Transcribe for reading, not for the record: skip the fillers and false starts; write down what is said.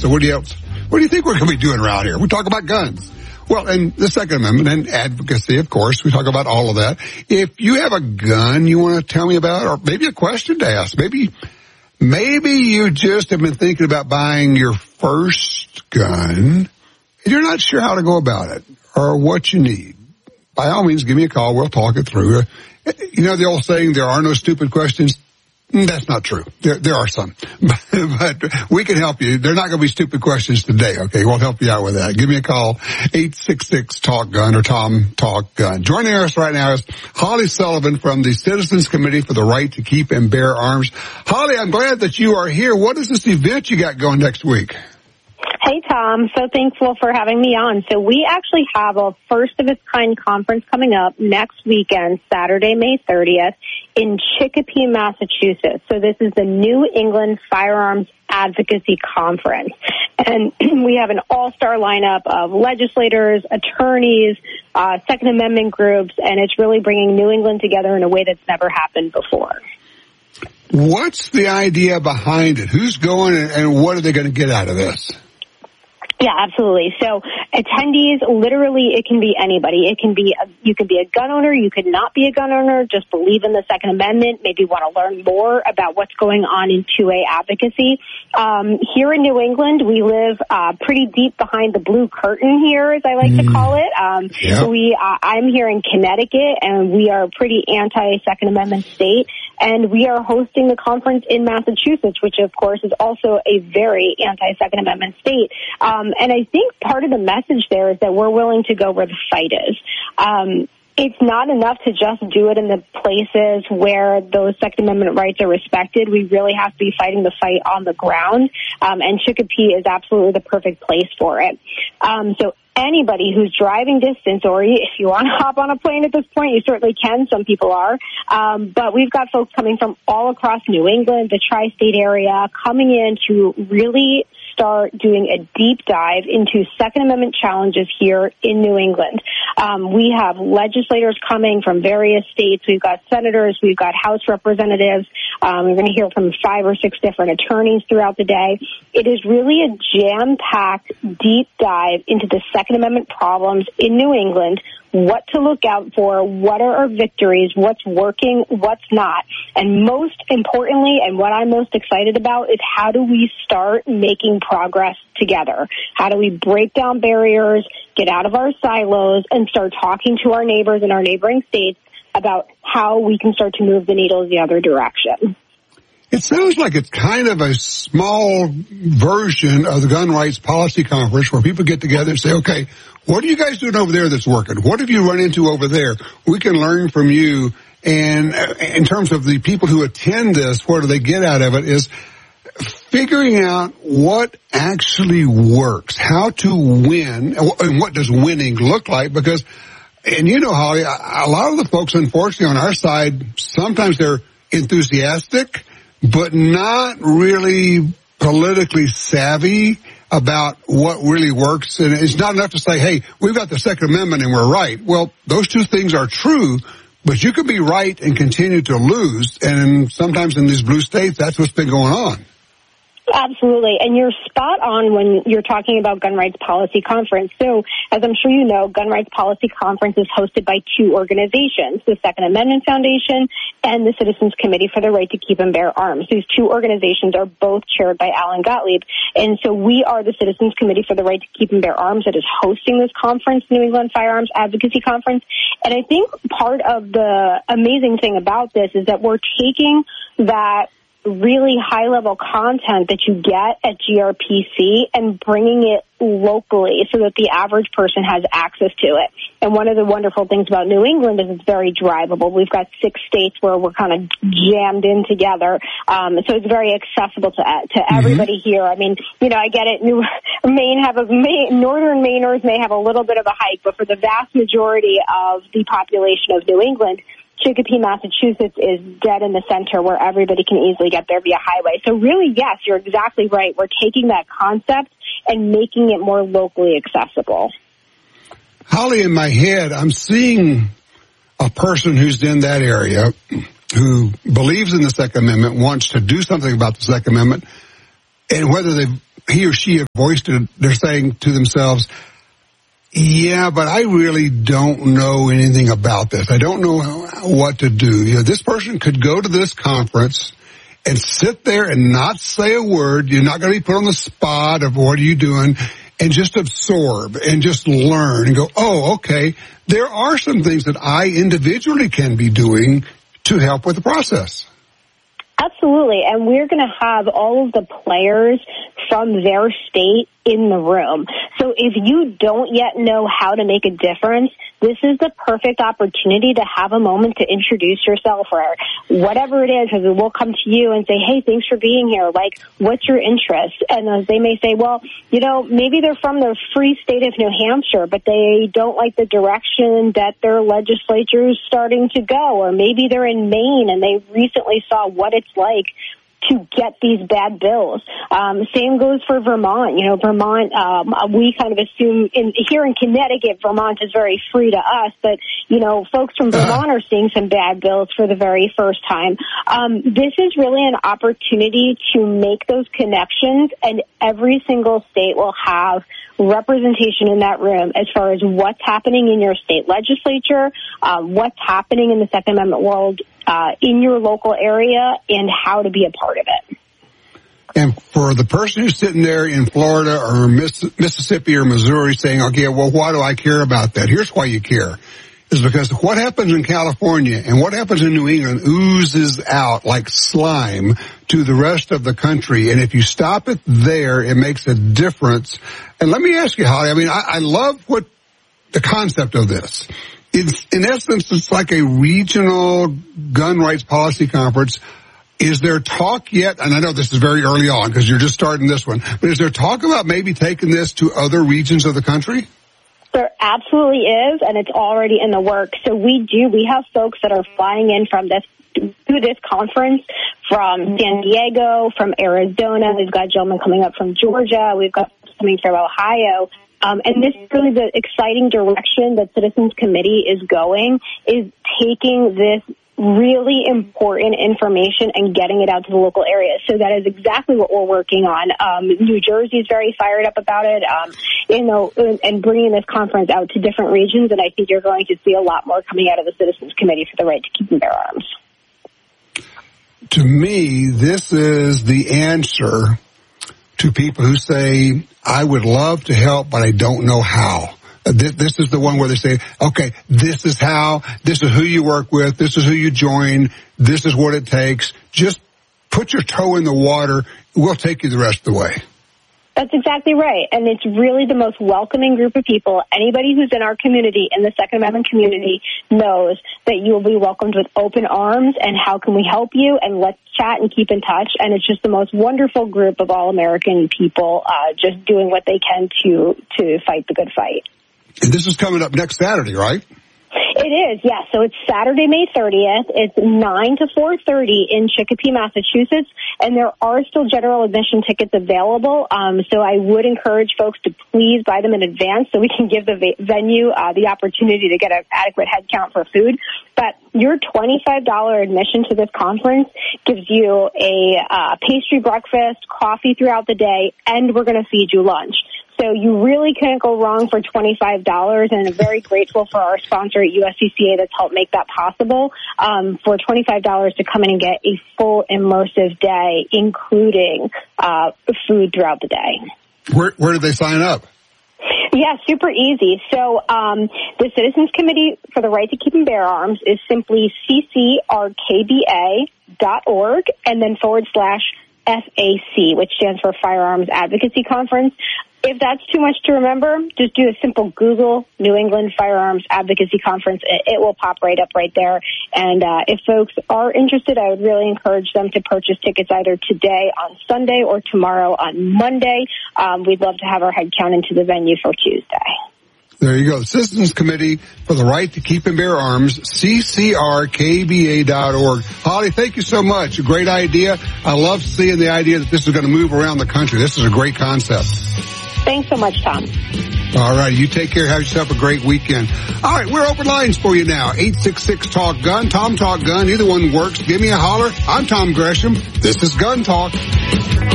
So what do you think we're going to be doing around here? We talk about guns. Well, and the Second Amendment and advocacy, of course, we talk about all of that. If you have a gun you want to tell me about, or maybe a question to ask, maybe you just have been thinking about buying your first gun, and you're not sure how to go about it or what you need. By all means, give me a call. We'll talk it through. You know the old saying, there are no stupid questions? That's not true. There are some. But we can help you. They're not going to be stupid questions today, okay? We'll help you out with that. Give me a call, 866-TALK-GUN or Tom Talk Gun. Joining us right now is Holly Sullivan from the Citizens Committee for the Right to Keep and Bear Arms. Holly, I'm glad that you are here. What is this event you got going next week? Hey, Tom. So thankful for having me on. So we actually have a first-of-its-kind conference coming up next weekend, Saturday, May 30th, in Chicopee, Massachusetts. So this is the New England Firearms Advocacy Conference. And we have an all-star lineup of legislators, attorneys, Second Amendment groups, and it's really bringing New England together in a way that's never happened before. What's the idea behind it? Who's going and what are they going to get out of this? Yeah, absolutely. So attendees, literally, it can be anybody. You can be a gun owner. You could not be a gun owner. Just believe in the Second Amendment. Maybe want to learn more about what's going on in 2A advocacy. Here in New England, we live pretty deep behind the blue curtain here, as I like to call it. I'm here in Connecticut, and we are a pretty anti-Second Amendment state. And we are hosting the conference in Massachusetts, which, of course, is also a very anti-Second Amendment state. And I think part of the message there is that we're willing to go where the fight is. It's not enough to just do it in the places where those Second Amendment rights are respected. We really have to be fighting the fight on the ground. And Chicopee is absolutely the perfect place for it. So anybody who's driving distance, or if you want to hop on a plane at this point, you certainly can. Some people are. But we've got folks coming from all across New England, the tri-state area, coming in to really start doing a deep dive into Second Amendment challenges here in New England. We have legislators coming from various states. We've got senators. We've got House representatives. We're going to hear from 5 or 6 different attorneys throughout the day. It is really a jam-packed, deep dive into the Second Amendment problems in New England, what to look out for, what are our victories, what's working, what's not. And most importantly, and what I'm most excited about, is how do we start making progress together? How do we break down barriers, get out of our silos, and start talking to our neighbors in our neighboring states about how we can start to move the needle the other direction? It sounds like it's kind of a small version of the Gun Rights Policy Conference where people get together and say, okay, what are you guys doing over there that's working? What have you run into over there? We can learn from you. And in terms of the people who attend this, what do they get out of it is figuring out what actually works, how to win, and what does winning look like. Because, and you know, Holly, a lot of the folks, unfortunately, on our side, sometimes they're enthusiastic, but not really politically savvy about what really works. And it's not enough to say, hey, we've got the Second Amendment and we're right. Well, those two things are true, but you could be right and continue to lose. And sometimes in these blue states, that's what's been going on. Absolutely. And you're spot on when you're talking about Gun Rights Policy Conference. So, as I'm sure you know, Gun Rights Policy Conference is hosted by 2 organizations, the Second Amendment Foundation and the Citizens Committee for the Right to Keep and Bear Arms. These 2 organizations are both chaired by Alan Gottlieb. And so we are the Citizens Committee for the Right to Keep and Bear Arms that is hosting this conference, New England Firearms Advocacy Conference. And I think part of the amazing thing about this is that we're taking that really high-level content that you get at GRPC and bringing it locally so that the average person has access to it. And one of the wonderful things about New England is it's very drivable. We've got 6 states where we're kind of jammed in together. So it's very accessible to everybody here. I mean, you know, I get it. Northern Mainers may have a little bit of a hike, but for the vast majority of the population of New England, Chicopee, Massachusetts is dead in the center where everybody can easily get there via highway. So really, yes, you're exactly right. We're taking that concept and making it more locally accessible. Holly, in my head, I'm seeing a person who's in that area, who believes in the Second Amendment, wants to do something about the Second Amendment, and whether he or she have voiced it, they're saying to themselves, yeah, but I really don't know anything about this. I don't know what to do. You know, this person could go to this conference and sit there and not say a word. You're not going to be put on the spot of what are you doing, and just absorb and just learn and go, oh, okay, there are some things that I individually can be doing to help with the process. Absolutely. And we're going to have all of the players from their state in the room. So if you don't yet know how to make a difference, this is the perfect opportunity to have a moment to introduce yourself or whatever it is. We'll come to you and say, hey, thanks for being here. Like, what's your interest? And they may say, well, you know, maybe they're from the free state of New Hampshire, but they don't like the direction that their legislature is starting to go. Or maybe they're in Maine and they recently saw what it's like to get these bad bills. Same goes for Vermont. You know, Vermont, we kind of assume here in Connecticut, Vermont is very free to us, but, you know, folks from Vermont are seeing some bad bills for the very first time. This is really an opportunity to make those connections, and every single state will have representation in that room as far as what's happening in your state legislature, what's happening in the Second Amendment world in your local area, and how to be a part of it. And for the person who's sitting there in Florida or Mississippi or Missouri saying, okay, well, why do I care about that? Here's why you care. Is because what happens in California and what happens in New England oozes out like slime to the rest of the country. And if you stop it there, it makes a difference. And let me ask you, Holly, I mean, I love what the concept of this. In essence, it's like a regional gun rights policy conference. Is there talk yet, and I know this is very early on because you're just starting this one, but is there talk about maybe taking this to other regions of the country? There absolutely is, and it's already in the works. So we have folks that are flying in to this conference from San Diego, from Arizona. We've got gentlemen coming up from Georgia. We've got coming from Ohio. And this is really the exciting direction that Citizens Committee is going, is taking this really important information and getting it out to the local areas. So that is exactly what we're working on. New Jersey is very fired up about it, and bringing this conference out to different regions. And I think you're going to see a lot more coming out of the Citizens Committee for the right to keep and bear arms. To me, this is the answer to people who say, I would love to help, but I don't know how. This is the one where they say, okay, this is how, this is who you work with, this is who you join, this is what it takes. Just put your toe in the water. We'll take you the rest of the way. That's exactly right. And it's really the most welcoming group of people. Anybody who's in our community, in the Second Amendment community, knows that you will be welcomed with open arms and how can we help you, and let's chat and keep in touch. And it's just the most wonderful group of all American people just doing what they can to fight the good fight. And this is coming up next Saturday, right? It is, yes. So it's Saturday, May 30th. It's 9 to 4:30 in Chicopee, Massachusetts, and there are still general admission tickets available. So I would encourage folks to please buy them in advance so we can give the venue the opportunity to get an adequate head count for food. But your $25 admission to this conference gives you a pastry breakfast, coffee throughout the day, and we're going to feed you lunch. So you really can't go wrong for $25, and I'm very grateful for our sponsor at USCCA that's helped make that possible, for $25 to come in and get a full immersive day, including food throughout the day. Where did they sign up? Yeah, super easy. So the Citizens Committee for the Right to Keep and Bear Arms is simply ccrkba.org and then /FAC, which stands for Firearms Advocacy Conference. If that's too much to remember, just do a simple Google New England Firearms Advocacy Conference. It will pop right up right there. And if folks are interested, I would really encourage them to purchase tickets either today on Sunday or tomorrow on Monday. We'd love to have our head count into the venue for Tuesday. There you go. The Citizens Committee for the Right to Keep and Bear Arms, ccrkba.org. Holly, thank you so much. A great idea. I love seeing the idea that this is going to move around the country. This is a great concept. Thanks so much, Tom. All right. You take care. Have yourself a great weekend. All right. We're open lines for you now. 866-TALK-GUN, Tom Talk Gun. Either one works. Give me a holler. I'm Tom Gresham. This is Gun Talk.